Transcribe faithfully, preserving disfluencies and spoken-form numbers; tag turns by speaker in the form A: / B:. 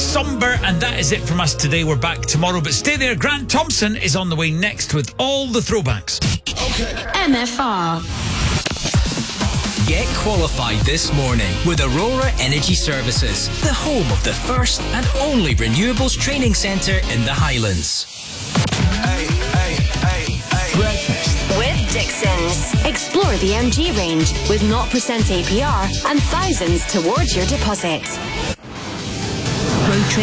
A: somber, and that is it from us today. We're back tomorrow, but stay there. Grant Thompson is on the way next with all the throwbacks.
B: Okay. M F R.
C: Get qualified this morning with Aurora Energy Services, the home of the first and only renewables training centre in the Highlands.
B: Hey, hey, hey, hey.
D: Breakfast with Dixon's. Explore the M G range with zero percent A P R and thousands towards your deposit.